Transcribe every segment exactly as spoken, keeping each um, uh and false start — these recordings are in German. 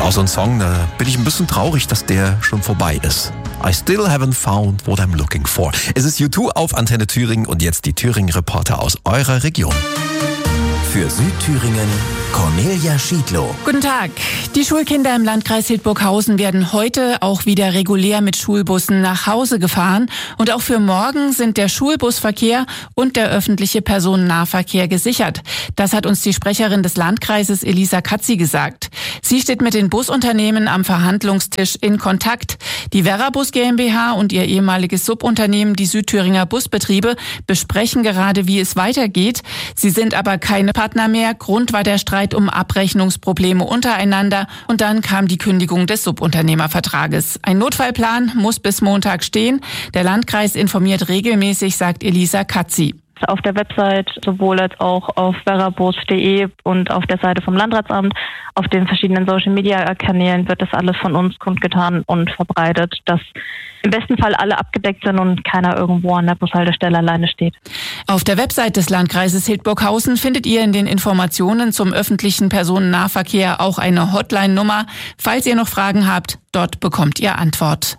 Auch so ein Song, da bin ich ein bisschen traurig, dass der schon vorbei ist. I still haven't found what I'm looking for. Es ist U zwei auf Antenne Thüringen und jetzt die Thüringen-Reporter aus eurer Region. Für Südthüringen Cornelia Schiedlow. Guten Tag. Die Schulkinder im Landkreis Hildburghausen werden heute auch wieder regulär mit Schulbussen nach Hause gefahren. Und auch für morgen sind der Schulbusverkehr und der öffentliche Personennahverkehr gesichert. Das hat uns die Sprecherin des Landkreises Elisa Katzi gesagt. Sie steht mit den Busunternehmen am Verhandlungstisch in Kontakt. Die Verabus GmbH und ihr ehemaliges Subunternehmen, die Südthüringer Busbetriebe, besprechen gerade, wie es weitergeht. Sie sind aber keine Partner mehr. Grund war der Streit um Abrechnungsprobleme untereinander und dann kam die Kündigung des Subunternehmervertrages. Ein Notfallplan muss bis Montag stehen. Der Landkreis informiert regelmäßig, sagt Elisa Katzi. Auf der Website sowohl als auch auf verabus punkt de und auf der Seite vom Landratsamt, auf den verschiedenen Social-Media-Kanälen wird das alles von uns kundgetan und verbreitet, dass im besten Fall alle abgedeckt sind und keiner irgendwo an der Bushaltestelle alleine steht. Auf der Website des Landkreises Hildburghausen findet ihr in den Informationen zum öffentlichen Personennahverkehr auch eine Hotline-Nummer. Falls ihr noch Fragen habt, dort bekommt ihr Antwort.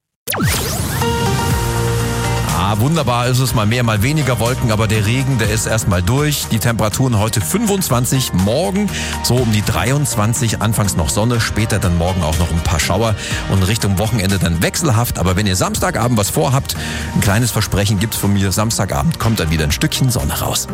Ah, wunderbar ist es, mal mehr, mal weniger Wolken, aber der Regen, der ist erstmal durch. Die Temperaturen heute fünfundzwanzig, morgen so um die dreiundzwanzig, anfangs noch Sonne, später dann morgen auch noch ein paar Schauer und Richtung Wochenende dann wechselhaft. Aber wenn ihr Samstagabend was vorhabt, ein kleines Versprechen gibt's von mir, Samstagabend kommt dann wieder ein Stückchen Sonne raus.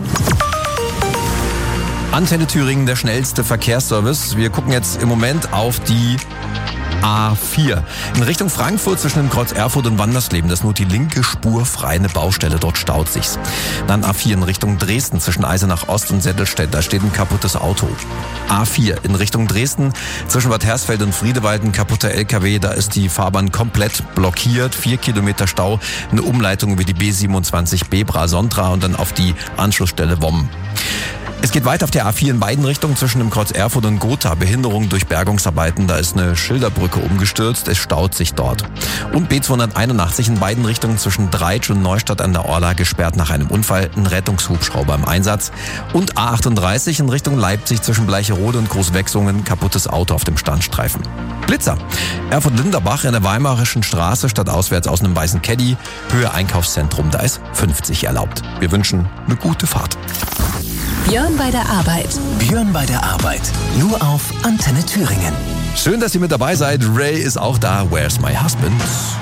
Antenne Thüringen, der schnellste Verkehrsservice. Wir gucken jetzt im Moment auf die A vier. In Richtung Frankfurt zwischen dem Kreuz Erfurt und Wandersleben, das ist nur die linke Spur frei, eine Baustelle, dort staut sich's. Dann A vier in Richtung Dresden zwischen Eisenach Ost und Settelstedt, da steht ein kaputtes Auto. A vier in Richtung Dresden zwischen Bad Hersfeld und Friedewald, ein kaputter L K W, da ist die Fahrbahn komplett blockiert, vier Kilometer Stau, eine Umleitung über die B siebenundzwanzig Bebra-Sontra und dann auf die Anschlussstelle Womm. Es geht weiter auf der A vier in beiden Richtungen zwischen dem Kreuz Erfurt und Gotha. Behinderung durch Bergungsarbeiten, da ist eine Schilderbrücke umgestürzt, es staut sich dort. Und B zweihunderteinundachtzig in beiden Richtungen zwischen Dreitsch und Neustadt an der Orla gesperrt nach einem Unfall, ein Rettungshubschrauber im Einsatz. Und A achtunddreißig in Richtung Leipzig zwischen Bleicherode und Großwechsungen, kaputtes Auto auf dem Standstreifen. Blitzer. Erfurt-Linderbach in der Weimarischen Straße statt auswärts aus einem weißen Caddy, Höhe Einkaufszentrum, da ist fünfzig erlaubt. Wir wünschen eine gute Fahrt. Björn bei der Arbeit. Björn bei der Arbeit. Nur auf Antenne Thüringen. Schön, dass ihr mit dabei seid. Ray ist auch da. Where's my husband?